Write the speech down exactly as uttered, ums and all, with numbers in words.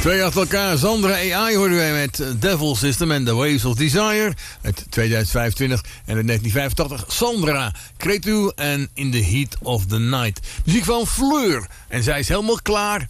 Twee achter elkaar. Sandra A I hoorden wij met Devil System en The Waves of Desire. Uit tweeduizend vijfentwintig en uit negentien vijfentachtig. Sandra, Cretu en In the Heat of the Night. Muziek van Fleur. En zij is helemaal klaar